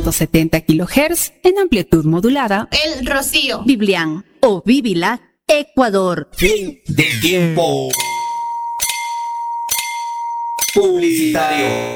870 kHz en amplitud modulada. El Rocío. Biblián o Bibilac, Ecuador. Fin del tiempo publicitario.